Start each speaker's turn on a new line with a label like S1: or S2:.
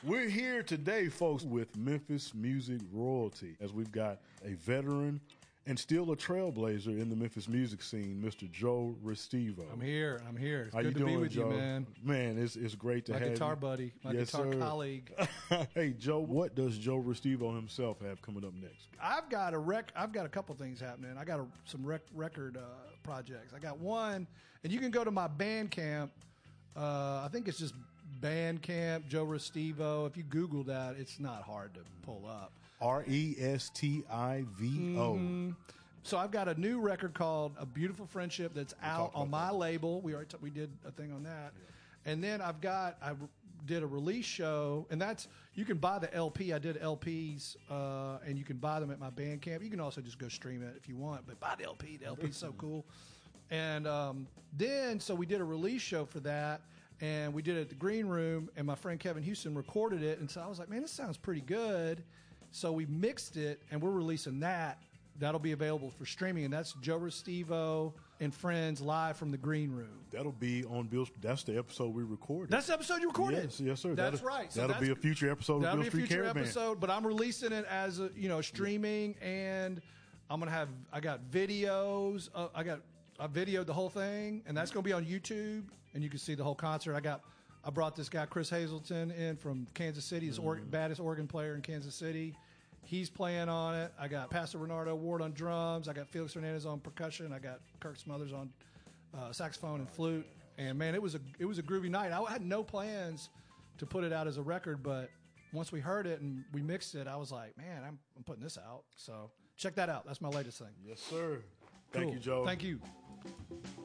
S1: We're here today, folks, with Memphis Music Royalty, as we've got a veteran and still a trailblazer in the Memphis music scene, Mr. Joe Restivo.
S2: I'm here. It's
S1: How
S2: good
S1: you
S2: to
S1: doing,
S2: be with
S1: Joe?
S2: you, man.
S1: Man, it's great to
S2: My
S1: have
S2: guitar
S1: you.
S2: buddy, my
S1: Yes,
S2: guitar
S1: sir.
S2: colleague.
S1: Hey, Joe, what does Joe Restivo himself have coming up next?
S2: I've got a couple things happening. I got some record projects. I got one, and you can go to my Bandcamp. I think it's just Bandcamp Joe Restivo. If you Google that, it's not hard to pull up.
S1: Restivo.
S2: So I've got a new record called "A Beautiful Friendship" that's out on my label. We did a thing on that, and then I did a release show, and that's you can buy the LP. I did LPs, and you can buy them at my Bandcamp. You can also just go stream it if you want, but buy the LP. The LP is so cool. And then so we did a release show for that, and we did it at the Green Room, and my friend Kevin Houston recorded it, and so I was like, man, this sounds pretty good. So we mixed it, and we're releasing that. That'll be available for streaming, and that's Joe Restivo and Friends live from the Green Room.
S1: That'll be on Bill's. That's the episode we recorded.
S2: That's the episode you recorded.
S1: Yes, sir.
S2: That's right. So
S1: that'll be a future episode of Bill Street Caravan.
S2: That'll be a future episode, but I'm releasing it as streaming, and I got videos. I videoed the whole thing, and that's going to be on YouTube, and you can see the whole concert. I brought this guy Chris Hazelton in from Kansas City, his baddest organ player in Kansas City. He's playing on it. I got Pastor Bernardo Ward on drums. I got Felix Hernandez on percussion. I got Kirk Smothers on saxophone and flute. And man, it was a groovy night. I had no plans to put it out as a record, but once we heard it and we mixed it, I was like, man, I'm putting this out. So check that out. That's my latest thing.
S1: Yes, sir.
S2: Cool.
S1: Thank you, Joe.
S2: Thank you.